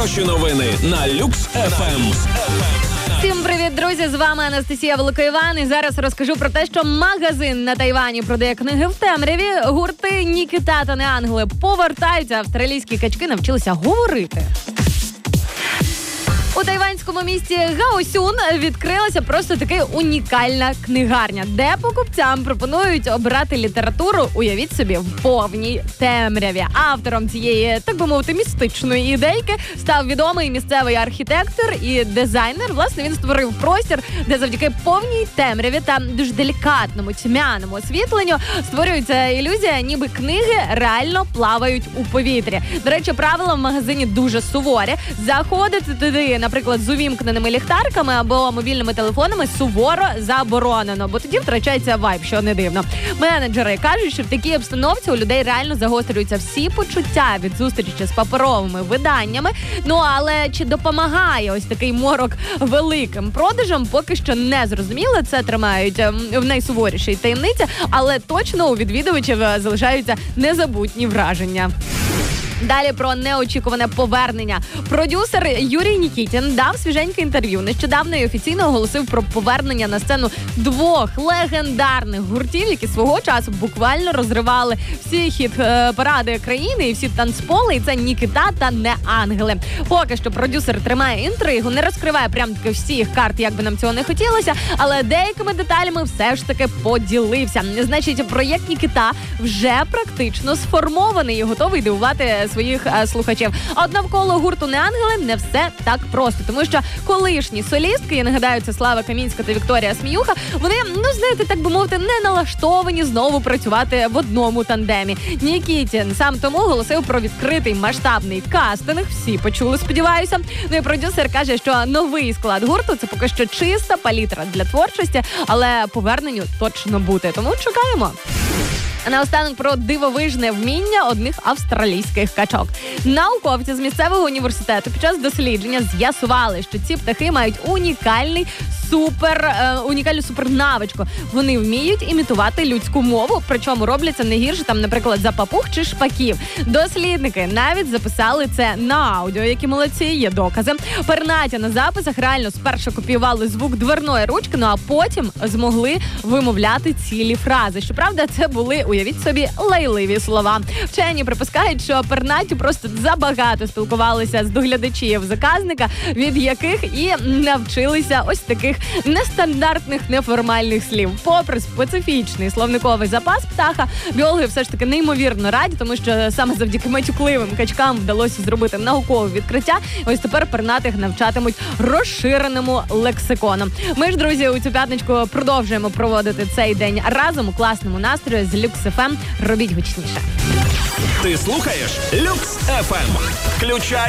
Хороші новини на Люкс ФМ. Всім привіт, друзі! З вами Анастасія Великоїван. І зараз розкажу про те, що магазин на Тайвані продає книги в темряві. Гурти Нікіта та Неангели повертаються. Австралійські качки навчилися говорити. У тайванському місті Гаосюн відкрилася просто таки унікальна книгарня, де покупцям пропонують обирати літературу, уявіть собі, в повній темряві. Автором цієї, так би мовити, містичної ідейки став відомий місцевий архітектор і дизайнер. Власне, він створив простір, де завдяки повній темряві та дуже делікатному тьмяному освітленню створюється ілюзія, ніби книги реально плавають у повітрі. До речі, правила в магазині дуже суворі. Заходити туди, наприклад, з увімкненими ліхтарками або мобільними телефонами суворо заборонено, бо тоді втрачається вайб, що не дивно. Менеджери кажуть, що в такій обстановці у людей реально загострюються всі почуття від зустрічі з паперовими виданнями. Ну, але чи допомагає ось такий морок великим продажам, поки що не зрозуміло. Це тримають в найсуворішій таємниці, але точно у відвідувачів залишаються незабутні враження. Далі про неочікуване повернення. Продюсер Юрій Нікітін дав свіженьке інтерв'ю. Нещодавно і офіційно оголосив про повернення на сцену двох легендарних гуртів, які свого часу буквально розривали всі хіт-паради країни і всі танцполи. І це Нікіта та Неангели. Поки що продюсер тримає інтригу, не розкриває прям таки всіх карт, як би нам цього не хотілося, але деякими деталями все ж таки поділився. Значить, проєкт Нікіта вже практично сформований і готовий дивувати своїх слухачів. А от навколо гурту Неангели не все так просто, тому що колишні солістки, я нагадаю, це Слава Камінська та Вікторія Сміюха, вони, знаєте, так би мовити, не налаштовані знову працювати в одному тандемі. Нікітін сам тому оголосив про відкритий масштабний кастинг. Всі почули, сподіваюся. Ну і продюсер каже, що новий склад гурту – це поки що чиста палітра для творчості, але поверненню точно буде. Тому чекаємо. А наостанок про дивовижне вміння одних австралійських качок. Науковці з місцевого університету під час дослідження з'ясували, що ці птахи мають унікальну супернавичку. Вони вміють імітувати людську мову, причому роблять це не гірше, наприклад, за папуг чи шпаків. Дослідники навіть записали це на аудіо, які молодці, є докази. Пернаті на записах реально спершу копіювали звук дверної ручки, а потім змогли вимовляти цілі фрази. Щоправда, це були, уявіть собі, лайливі слова. Вчені припускають, що пернаті просто забагато спілкувалися з доглядачів заказника, від яких і навчилися ось таких нестандартних, неформальних слів. Попри специфічний словниковий запас птаха, біологи все ж таки неймовірно раді, тому що саме завдяки матюкливим качкам вдалося зробити наукове відкриття. Ось тепер пернатих навчатимуть розширеному лексиконом. Ми ж, друзі, у цю п'ятничку продовжуємо проводити цей день разом у класному настрої з Люкс ФМ. Робіть гучніше. Ти слухаєш Люкс ФМ. Включай